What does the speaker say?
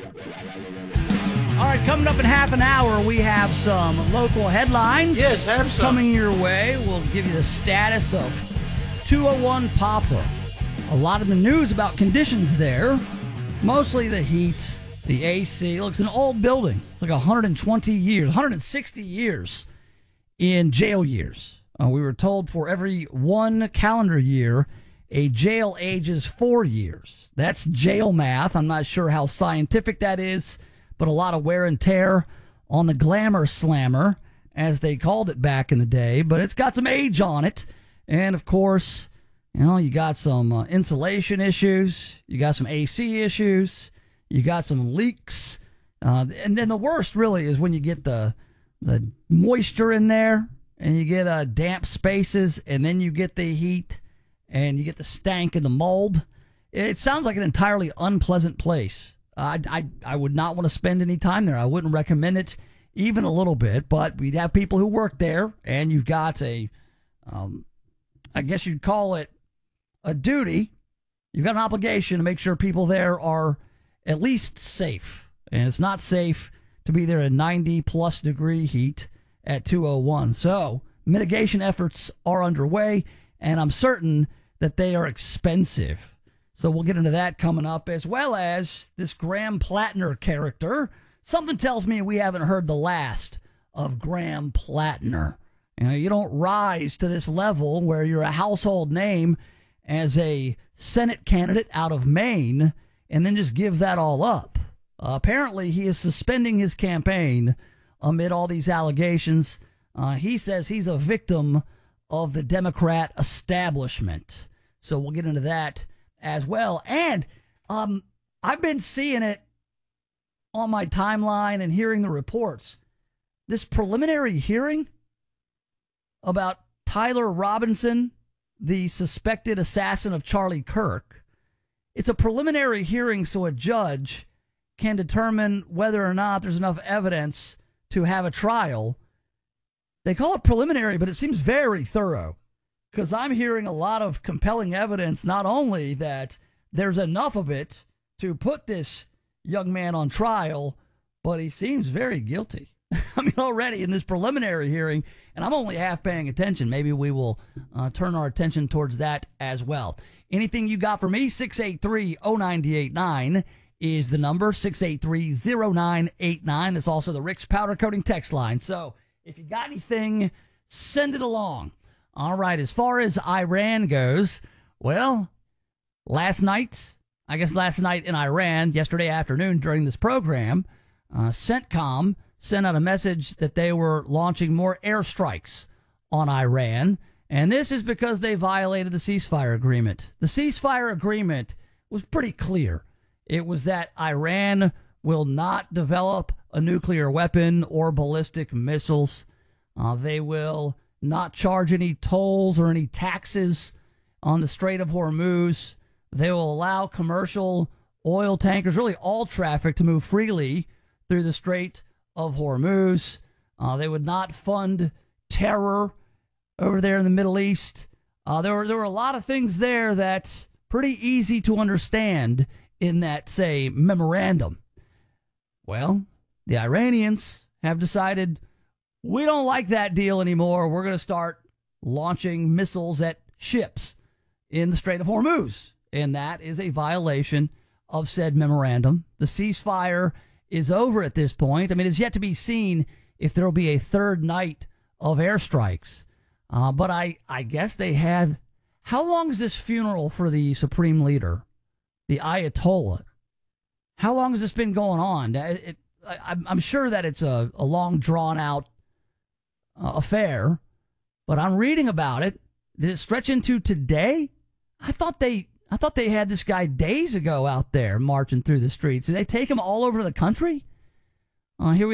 All right, coming up in half an hour, we have some local headlines. Yes, have some. Coming your way. We'll give you the status of 201 Poplar. A lot of the news about conditions there, mostly the heat, the AC. Look, it's an old building. It's like 120 years, 160 years in jail years. We were told for every one calendar year, a jail ages 4 years. That's jail math. I'm not sure how scientific that is, but a lot of wear and tear on the glamour slammer, as they called it back in the day. But it's got some age on it. And, of course, you know, you got some insulation issues. You got some AC issues. You got some leaks. And then the worst, really, is when you get the moisture in there, and you get damp spaces, and then you get the heat, and you get the stank and the mold. It sounds like an entirely unpleasant place. I would not want to spend any time there. I wouldn't recommend it even a little bit, but we'd have people who work there, and you've got I guess you'd call it a duty. You've got an obligation to make sure people there are at least safe. And it's not safe to be there at 90-plus degree heat at 201. So mitigation efforts are underway, and I'm certain that they are expensive. So we'll get into that coming up, as well as this Graham Plattner character. Something tells me we haven't heard the last of Graham Plattner. You know, you don't rise to this level where you're a household name as a Senate candidate out of Maine and then just give that all up. Apparently, he is suspending his campaign amid all these allegations. He says he's a victim of the Democrat establishment. So we'll get into that as well. And I've been seeing it on my timeline and hearing the reports. This preliminary hearing about Tyler Robinson, the suspected assassin of Charlie Kirk. It's a preliminary hearing so a judge can determine whether or not there's enough evidence to have a trial. They call it preliminary, but it seems very thorough, because I'm hearing a lot of compelling evidence, not only that there's enough of it to put this young man on trial, but he seems very guilty. I mean, already in this preliminary hearing, and I'm only half paying attention. Maybe we will turn our attention towards that as well. Anything you got for me, 683-0989 is the number, 683-0989. That's also the Rick's Powder Coating text line. So if you got anything, send it along. All right, as far as Iran goes, well, last night in Iran, yesterday afternoon during this program, CENTCOM sent out a message that they were launching more airstrikes on Iran, and this is because they violated the ceasefire agreement. The ceasefire agreement was pretty clear. It was that Iran will not develop a nuclear weapon or ballistic missiles. They will not charge any tolls or any taxes on the Strait of Hormuz. They will allow commercial oil tankers, really all traffic, to move freely through the Strait of Hormuz. They would not fund terror over there in the Middle East. There were a lot of things there that's pretty easy to understand in that, say, memorandum. Well, the Iranians have decided, we don't like that deal anymore. We're going to start launching missiles at ships in the Strait of Hormuz. And that is a violation of said memorandum. The ceasefire is over at this point. I mean, it's yet to be seen if there will be a third night of airstrikes. But I guess they had... How long is this funeral for the supreme leader, the Ayatollah? How long has this been going on? I'm sure that it's a long, drawn-out affair, but I'm reading about it. Did it stretch into today? I thought they had this guy days ago out there marching through the streets. Did they take him all over the country? Here we